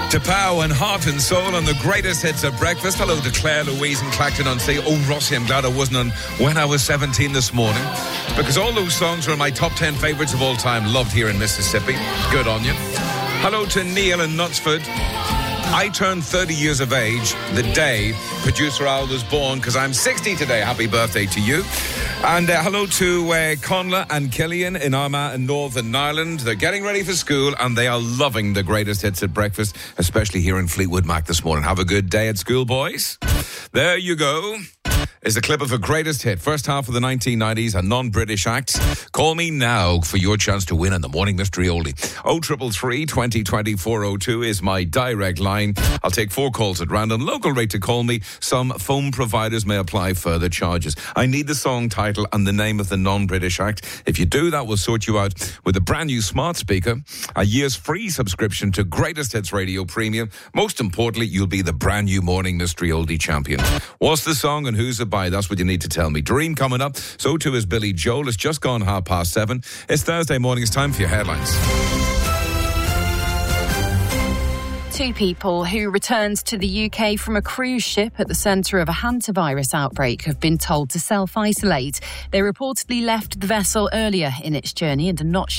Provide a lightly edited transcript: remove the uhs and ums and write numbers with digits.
Pow and Heart and Soul on the greatest hits at breakfast. Hello to Claire, Louise and Clacton-on-Sea. Oh, Rossi, I'm glad I wasn't on When I Was 17 this morning, because all those songs are my top 10 favourites of all time. Loved here in Mississippi. Good on you. Hello to Neil in Knutsford. I turned 30 years of age the day producer Al was born, because I'm 60 today. Happy birthday to you. And hello to Conla and Killian in Armagh in Northern Ireland. They're getting ready for school and they are loving the greatest hits at breakfast, especially here in Fleetwood Mac this morning. Have a good day at school, boys. There you go. Is the clip of a greatest hit, first half of the 1990s, a non-British act. Call me now for your chance to win in the Morning Mystery Oldie. 0333 2020 402 is my direct line. I'll take 4 calls at random. Local rate to call me. Some phone providers may apply further charges. I need the song title and the name of the non-British act. If you do, that will sort you out with a brand new smart speaker, a year's free subscription to Greatest Hits Radio Premium. Most importantly, you'll be the brand new Morning Mystery Oldie champion. What's the song and who's it by? That's what you need to tell me. Dream coming up. So too is Billy Joel. It's just gone 7:30. It's Thursday morning. It's time for your headlines. 2 people who returned to the UK from a cruise ship at the centre of a hantavirus outbreak have been told to self-isolate. They reportedly left the vessel earlier in its journey and are not